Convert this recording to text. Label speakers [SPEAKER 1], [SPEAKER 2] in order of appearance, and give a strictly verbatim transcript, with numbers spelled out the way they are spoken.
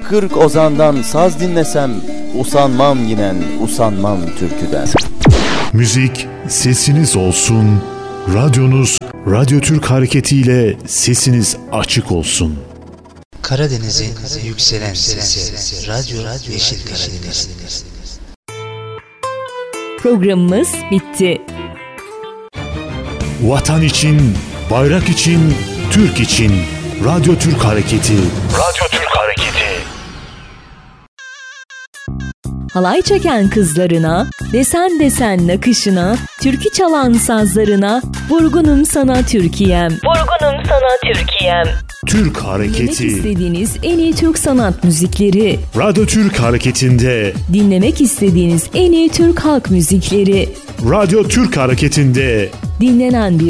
[SPEAKER 1] Kırk ozandan saz dinlesem, usanmam yinen, usanmam türküden.
[SPEAKER 2] Müzik sesiniz olsun, radyonuz Radyo Türk Hareketi ile sesiniz açık olsun.
[SPEAKER 3] Karadeniz'in yükselen sesi, Radyo Yeşil Karadeniz.
[SPEAKER 4] Programımız bitti.
[SPEAKER 2] Vatan için, bayrak için, Türk için Radyo Türk Hareketi. Radyo Türk Hareketi.
[SPEAKER 4] Halay çeken kızlarına, desen desen nakışına, türkü çalan sazlarına, vurgunum sana Türkiye'm. Vurgunum sana Türkiye'm.
[SPEAKER 2] Türk Hareketi.
[SPEAKER 4] Dinlemek istediğiniz en iyi Türk sanat müzikleri.
[SPEAKER 2] Radyo Türk Hareketi'nde.
[SPEAKER 4] Dinlemek istediğiniz en iyi Türk halk müzikleri.
[SPEAKER 2] Radyo Türk Hareketi'nde.
[SPEAKER 4] Dinlenen bir